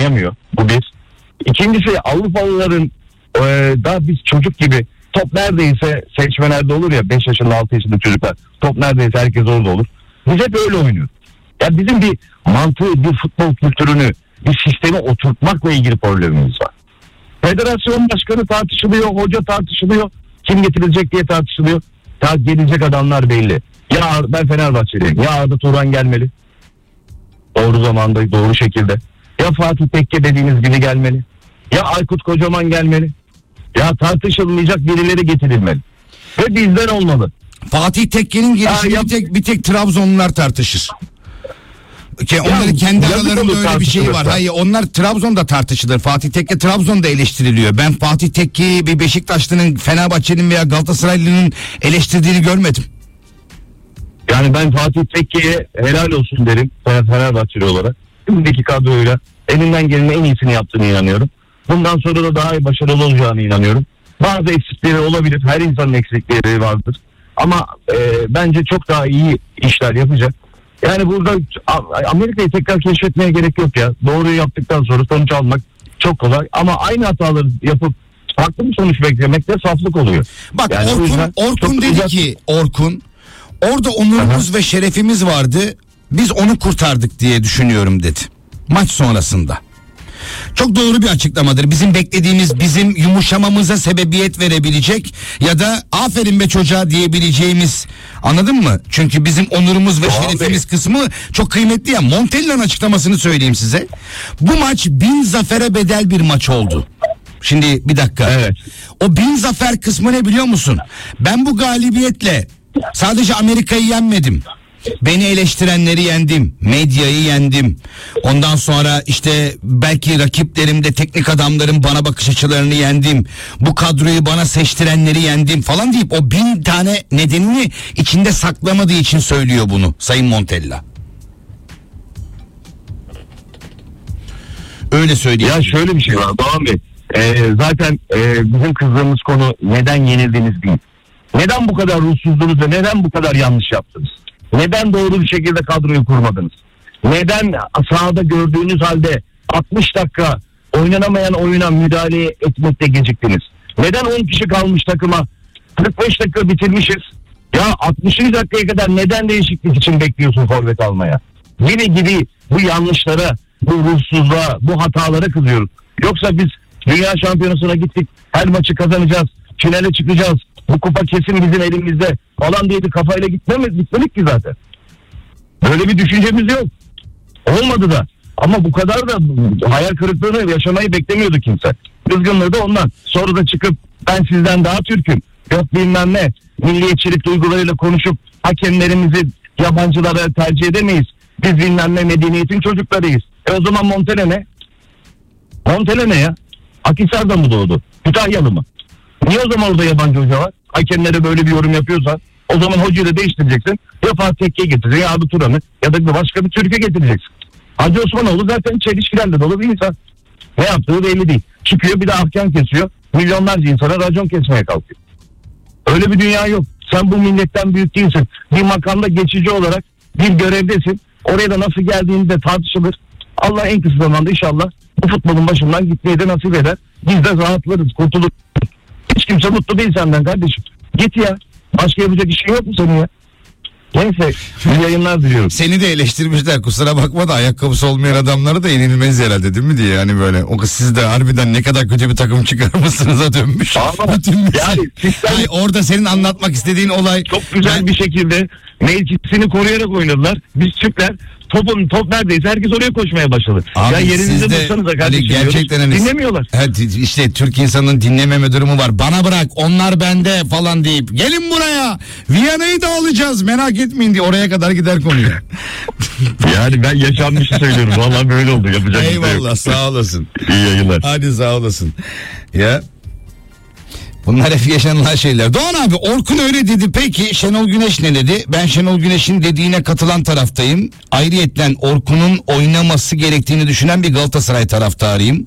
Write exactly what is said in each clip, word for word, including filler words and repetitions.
oynayamıyor. Bu bir. İkincisi Avrupalıların e, daha biz çocuk gibi top neredeyse seçmelerde olur ya, beş yaşında altı yaşında çocuklar. Top neredeyse herkes orada olur. Biz hep öyle oynuyoruz. Ya bizim bir mantığı, bir futbol kültürünü, bir sistemi oturtmakla ilgili problemimiz var. Federasyon başkanı tartışılıyor, hoca tartışılıyor, kim getirilecek diye tartışılıyor. Ta gelecek adamlar belli. Ya ben Fenerbahçeliyim, ya Arda Turan gelmeli. Doğru zamanda, doğru şekilde. Ya Fatih Tekke dediğiniz gibi gelmeli. Ya Aykut Kocaman gelmeli. Ya tartışılmayacak birileri getirilmeli. Ve bizden olmalı. Fatih Tekke'nin gelişini ya, bir tek bir tek Trabzonlular tartışır. Ki onların ya, kendi aralarında öyle bir şey var. Hayır, onlar Trabzon'da tartışılır. Fatih Tekke Trabzon'da eleştiriliyor. Ben Fatih Tekke'yi bir Beşiktaşlı'nın, Fenerbahçe'nin veya Galatasaraylı'nın eleştirdiğini görmedim. Yani ben Fatih Tekke'ye helal olsun derim Fenerbahçeli olarak. Şimdiki kadroyla elinden gelenin en iyisini yaptığını inanıyorum. Bundan sonra da daha iyi başarılı olacağını inanıyorum. Bazı eksikleri olabilir. Her insanın eksikleri vardır. Ama e, bence çok daha iyi işler yapacak. Yani burada Amerika'yı tekrar keşfetmeye gerek yok ya. Doğruyu yaptıktan sonra sonuç almak çok kolay. Ama aynı hataları yapıp farklı bir sonuç beklemek de saflık oluyor. Bak yani Orkun, Orkun dedi güzel... ki Orkun orada onurumuz Aha. ve şerefimiz vardı. Biz onu kurtardık diye düşünüyorum dedi. Maç sonrasında. Çok doğru bir açıklamadır. Bizim beklediğimiz, bizim yumuşamamıza sebebiyet verebilecek ya da aferin be çocuğa diyebileceğimiz, anladın mı? Çünkü bizim onurumuz ve şerefimiz kısmı çok kıymetli ya. Montella'nın açıklamasını söyleyeyim size. Bu maç bin zafere bedel bir maç oldu. Şimdi bir dakika. Evet. O bin zafer kısmı ne biliyor musun? Ben bu galibiyetle sadece Amerika'yı yenmedim. Beni eleştirenleri yendim, medyayı yendim. Ondan sonra işte belki rakiplerimde teknik adamların bana bakış açılarını yendim. Bu kadroyu bana seçtirenleri yendim falan deyip o bin tane nedenini içinde saklamadığı için söylüyor bunu Sayın Montella. Öyle söyleyeyim. Ya şöyle bir şey var Doğan Bey. Ee, zaten e, bizim kızdığımız konu neden yenildiğiniz değil. Neden bu kadar ruhsuzluğunuz ve neden bu kadar yanlış yaptınız? Neden doğru bir şekilde kadroyu kurmadınız? Neden sahada gördüğünüz halde altmış dakika oynanamayan oyuna müdahale etmekte geciktiniz? Neden on kişi kalmış takıma kırk beş dakika bitirmişiz? Ya altmışıncı dakikaya kadar neden değişiklik için bekliyorsun forvet almaya? Gibi gibi bu yanlışlara, bu ruhsuzluğa, bu hatalara kızıyoruz. Yoksa biz dünya şampiyonasına gittik, her maçı kazanacağız, finale çıkacağız. Bu kupa kesin bizim elimizde falan diye bir kafayla gitmemedik, gitmedik ki zaten. Böyle bir düşüncemiz yok. Olmadı da. Ama bu kadar da hayal kırıklığını yaşamayı beklemiyordu kimse. Kızgınlığı da ondan. Sonra da çıkıp ben sizden daha Türk'üm, yok bilmem ne, milliyetçilik duygularıyla konuşup hakemlerimizi yabancılara tercih edemeyiz. Biz bilmem ne medeniyetin çocuklarıyız. E o zaman Montella ne? Montella ne ya? Akhisar'da mı doğdu? Kütahyalı mı? Niye o zaman orada yabancı hoca var? Hakemlere böyle bir yorum yapıyorsan o zaman hocayı da değiştireceksin. Ya Fatih Tekke'yi getireceksin ya Arda Turan'ı ya da başka bir Türkiye getireceksin. Hacı Osmanoğlu zaten çelişkilerle dolu bir insan. Ne yaptığı belli değil. Çıkıyor bir de ahkam kesiyor. Milyonlarca insana racon kesmeye kalkıyor. Öyle bir dünya yok. Sen bu milletten büyük değilsin. Bir makamda geçici olarak bir görevdesin. Oraya da nasıl geldiğini de tartışılır. Allah en kısa zamanda inşallah bu futbolun başından gitmeyi de nasip eder. Biz de rahatlarız, kurtuluruz. Hiç kimse mutlu değil senden kardeşim. Git ya. Başka yapacak işin yok mu senin ya? Neyse, iyi yayınlar diliyorum. Seni de eleştirmişler, kusura bakma da ayakkabısı olmayan adamları da yenilmez herhalde değil mi diye, yani böyle. O kız siz de harbiden ne kadar kötü bir takım çıkarmışsınız'a dönmüş. Ama yani sistem... Hayır, orada senin anlatmak istediğin olay... Çok güzel ben... bir şekilde mevkisini koruyarak oynadılar. Biz Türkler topun top neredeyse herkes oraya koşmaya başladı. Abi, ya yerinizde dursanız da kardeşim hani gerçekten hani, dinlemiyorlar. Evet, işte Türk insanının dinlememe durumu var. Bana bırak, onlar bende falan deyip gelin buraya, Viyana'yı da alacağız merak etmeyin diye oraya kadar gider konuya. Yani ben yaşanmışı söylüyorum. Vallahi böyle oldu, yapacak bir şey yok. Eyvallah, sağ olasın. İyi yayınlar. Hadi sağ olasın. Ya bunlar hep yaşanılan şeyler. Doğan abi, Orkun öyle dedi. Peki Şenol Güneş ne dedi? Ben Şenol Güneş'in dediğine katılan taraftayım. Ayrıyetten Orkun'un oynaması gerektiğini düşünen bir Galatasaray taraftarıyım.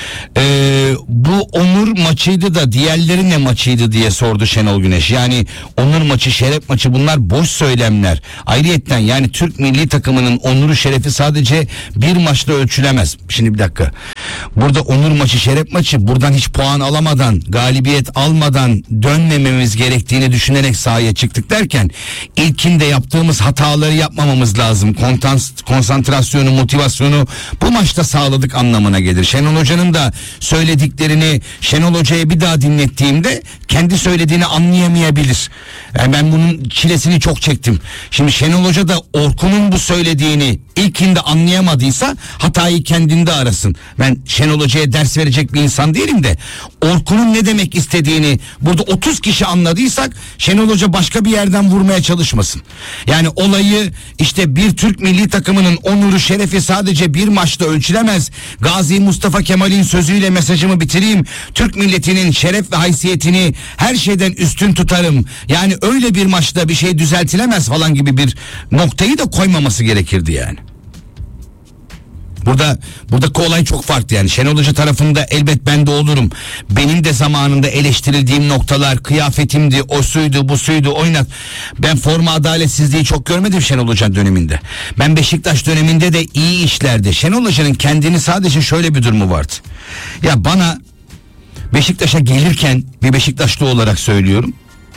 Ee, bu Onur maçıydı da diğerleri ne maçıydı diye sordu Şenol Güneş. Yani Onur maçı, şeref maçı, bunlar boş söylemler. Ayrıyetten yani Türk milli takımının onuru, şerefi sadece bir maçla ölçülemez. Şimdi bir dakika. Burada onur maçı, şeref maçı, buradan hiç puan alamadan, galibiyet almadan dönmememiz gerektiğini düşünerek sahaya çıktık derken ilkinde yaptığımız hataları yapmamamız lazım. Kontans- konsantrasyonu, motivasyonu bu maçta sağladık anlamına gelir. Şenol Hoca'nın da söylediklerini Şenol Hoca'ya bir daha dinlettiğimde kendi söylediğini anlayamayabilir. Yani ben bunun çilesini çok çektim. Şimdi Şenol Hoca da Orkun'un bu söylediğini ilkinde anlayamadıysa hatayı kendinde arasın. Ben Şenol Hoca'ya ders verecek bir insan değilim de Orkun'un ne demek istediğini burada otuz kişi anladıysak Şenol Hoca başka bir yerden vurmaya çalışmasın. Yani olayı işte bir Türk milli takımının onuru, şerefi sadece bir maçta ölçülemez. Gazi Mustafa Kemal'in sözüyle mesajımı bitireyim. Türk milletinin şeref ve haysiyetini her şeyden üstün tutarım. Yani öyle bir maçta bir şey düzeltilemez falan gibi bir noktayı da koymaması gerekirdi yani. Burada buradaki olay çok farklı yani. Şenol Hoca tarafında elbet ben de olurum. Benim de zamanında eleştirildiğim noktalar, kıyafetimdi, o suydu, bu suydu, oynat. Ben forma adaletsizliği çok görmedim Şenol Hoca döneminde. Ben Beşiktaş döneminde de iyi işlerdi. Şenol Hoca'nın kendini sadece şöyle bir durumu vardı. Ya bana Beşiktaş'a gelirken bir Beşiktaşlı olarak söylüyorum.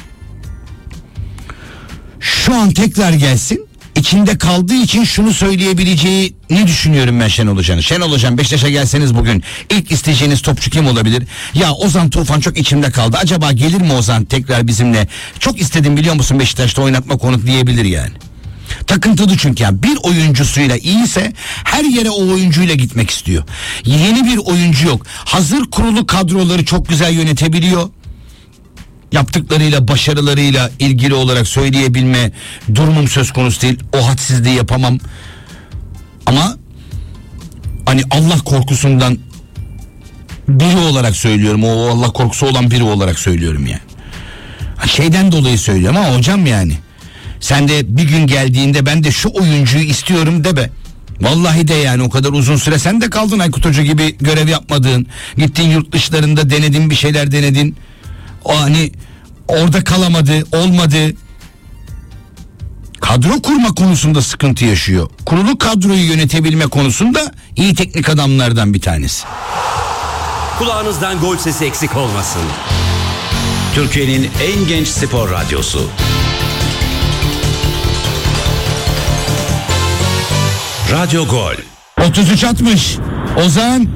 Şu an tekrar gelsin. İçinde kaldığı için şunu söyleyebileceğini düşünüyorum ben Şenol Hoca'nın. Şenol Hocam Beşiktaş'a gelseniz bugün ilk isteyeceğiniz topçu kim olabilir? Ya Ozan Tufan çok içimde kaldı. Acaba gelir mi Ozan tekrar bizimle? Çok istedim biliyor musun Beşiktaş'ta oynatma konuk diyebilir yani. Takıntılı çünkü yani bir oyuncusuyla iyiyse her yere o oyuncuyla gitmek istiyor. Yeni bir oyuncu yok. Hazır kurulu kadroları çok güzel yönetebiliyor. Yaptıklarıyla, başarılarıyla ilgili olarak söyleyebilme durumum söz konusu değil. O hadsizliği yapamam. Ama hani Allah korkusundan biri olarak söylüyorum. O Allah korkusu olan biri olarak söylüyorum yani. Şeyden dolayı söylüyorum ama hocam yani. Sen de bir gün geldiğinde ben de şu oyuncuyu istiyorum de be. Vallahi de yani o kadar uzun süre sen de kaldın Aykut Hoca gibi görev yapmadığın. Gittin yurt dışlarında denedin, bir şeyler denedin. O hani orada kalamadı, olmadı. Kadro kurma konusunda sıkıntı yaşıyor. Kurulu kadroyu yönetebilme konusunda iyi teknik adamlardan bir tanesi. Kulağınızdan gol sesi eksik olmasın. Türkiye'nin en genç spor radyosu. Radyo Gol. otuz üç altmış. Ozan.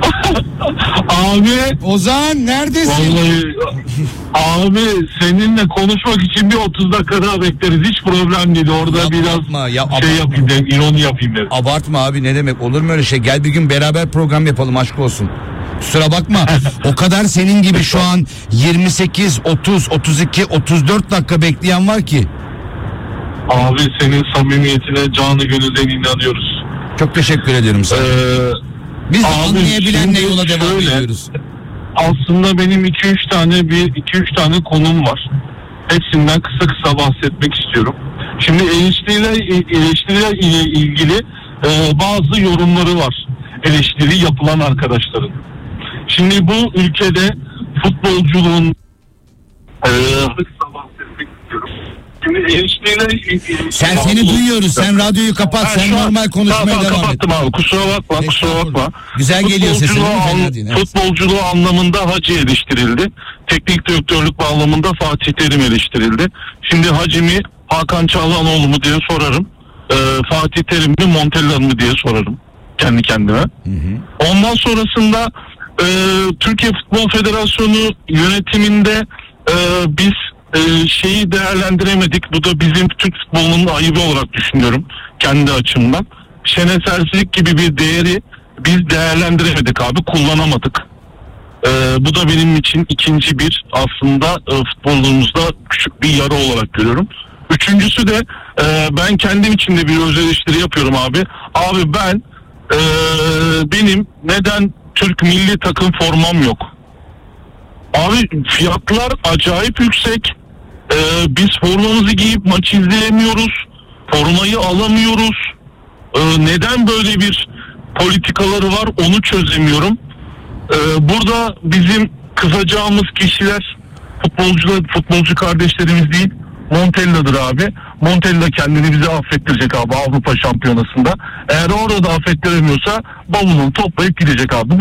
Abi. Ozan neredesin? Vallahi abi seninle konuşmak için bir otuz dakika daha bekleriz. Hiç problem değil. Orada Yapma, biraz yapma, ya, şey abartma. yapayım dedim. İroni yapayım dedim. Abartma abi ne demek olur mu öyle şey? Gel bir gün beraber program yapalım aşk olsun. Kusura bakma. O kadar senin gibi şu an yirmi sekiz, otuz, otuz iki, otuz dört dakika bekleyen var ki. Abi senin samimiyetine canı gönülden inanıyoruz. Çok teşekkür ediyorum sana. Ee, Biz de abi anlayabilenle şimdi yola devam şöyle, ediyoruz. Aslında benim iki üç tane bir iki üç tane konum var. Hepsinden kısa kısa bahsetmek istiyorum. Şimdi eleştiriler eleştiriler ile ilgili e, bazı yorumları var. Eleştiri yapılan arkadaşların. Şimdi bu ülkede futbolculuğun e, kısa bahsetmek istiyorum. Şimdi eleştiriler Sen seni duyuyoruz. Sen radyoyu kapat. Ha, sen şu an- normal konuşmaya tamam, devam et. kapattım abi. Kusura bakma. Kusura Estağfurullah. bakma. Güzel geliyor sesin, Futbolculuğu değil mi? Fena an- değil, evet. Futbolculuğu anlamında Hacı eleştirildi. Teknik direktörlük bağlamında Fatih Terim eleştirildi. Şimdi Hacı mi Hakan Çalhanoğlu mu diye sorarım. Ee, Fatih Terim mi Montella mı diye sorarım. Kendi kendime. Hı hı. Ondan sonrasında e, Türkiye Futbol Federasyonu yönetiminde e, biz e, şeyi değerlendiremedik. Bu da bizim Türk futbolunun ayıbı olarak düşünüyorum. Kendi açımdan. Şenesersizlik gibi bir değeri biz değerlendiremedik abi. Kullanamadık. E, bu da benim için ikinci bir aslında e, futbolumuzda küçük bir yara olarak görüyorum. Üçüncüsü de e, ben kendim için de bir öz eleştiri yapıyorum abi. Abi ben e, benim neden Türk milli takım formam yok? Abi fiyatlar acayip yüksek. Ee, biz formamızı giyip maç izleyemiyoruz. Formayı alamıyoruz. Ee, neden böyle bir politikaları var onu çözemiyorum. Ee, burada bizim kızacağımız kişiler futbolcular, futbolcu kardeşlerimiz değil, Montella'dır abi. Montella kendini bize affettirecek abi Avrupa Şampiyonası'nda. Eğer orada da affettiremiyorsa bavulunu toplayıp gidecek abi.